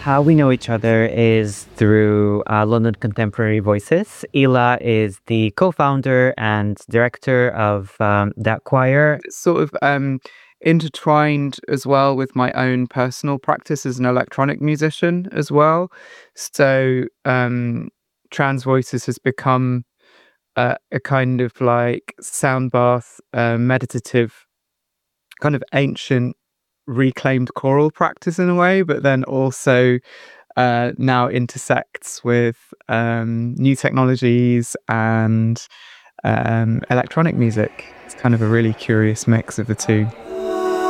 How we know each other is through London Contemporary Voices. Ela is the co-founder and director of that choir. Sort of intertwined as well with my own personal practice as an electronic musician as well. So Trans Voices has become a kind of like sound bath, meditative, kind of ancient reclaimed choral practice in a way, but then also now intersects with new technologies and electronic music. It's kind of a really curious mix of the two.